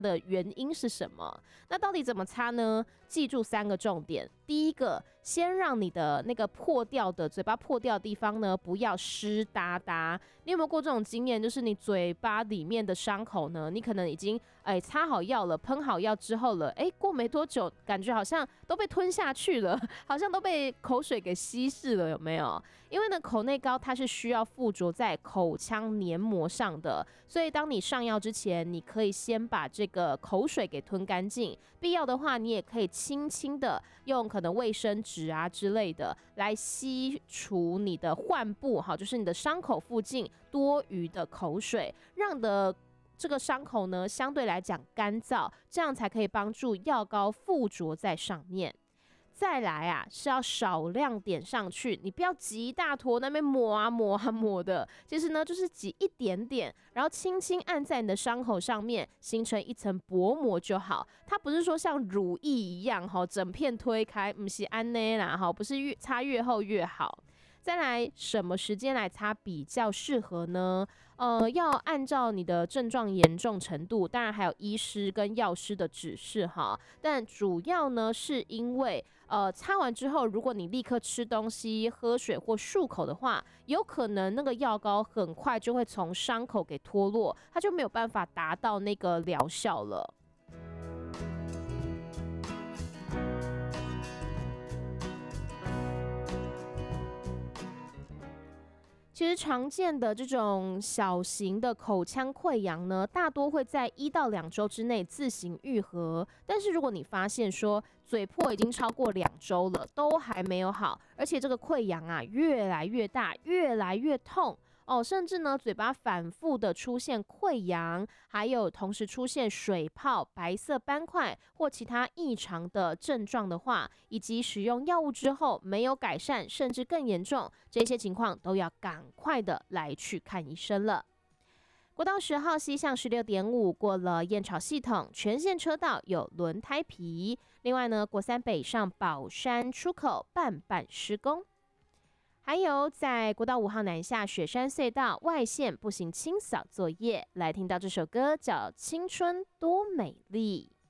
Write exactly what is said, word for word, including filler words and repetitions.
的原因是什么？那到底怎么擦呢？记住三个重点。第一个，先让你的那个破掉的嘴巴破掉的地方呢，不要湿哒哒。你有没有过这种经验？就是你嘴巴里面的伤口呢，你可能已经哎擦好药了，喷好药之后了，哎过没多久，感觉好像都被吞下去了，好像都被口水给稀释了，有没有？因为呢，口内膏它是需要附着在口腔黏膜上的，所以当你上药之前，你可以先把这个口水给吞干净。必要的话，你也可以轻轻的用可能卫生纸啊之类的来吸除你的患部，好，就是你的伤口附近多余的口水，让你的这个伤口呢相对来讲干燥，这样才可以帮助药膏附着在上面。再来啊，是要少量点上去，你不要挤一大坨那边抹啊抹啊抹的。其实呢，就是挤一点点，然后轻轻按在你的伤口上面，形成一层薄膜就好。它不是说像乳液一样哈，整片推开，不是安内啦哈，不是越擦越厚越好。再来，什么时间来擦比较适合呢？呃，要按照你的症状严重程度，当然还有医师跟药师的指示哈。但主要呢，是因为呃擦完之后，如果你立刻吃东西、喝水或漱口的话，有可能那个药膏很快就会从伤口给脱落，它就没有办法达到那个疗效了。其实常见的这种小型的口腔溃疡呢，大多会在一到两周之内自行愈合。但是如果你发现说嘴破已经超过两周了，都还没有好，而且这个溃疡啊越来越大，越来越痛。哦，甚至呢，嘴巴反复的出现溃疡，还有同时出现水泡、白色斑块或其他异常的症状的话，以及使用药物之后没有改善，甚至更严重，这些情况都要赶快的来去看医生了。国道十号西向十六点五过了燕巢系统，全线车道有轮胎皮。另外呢，国三北上宝山出口半半施工。还有在国道五号南下雪山隧道外线步行清扫作业，来听到这首歌叫《青春多美丽》。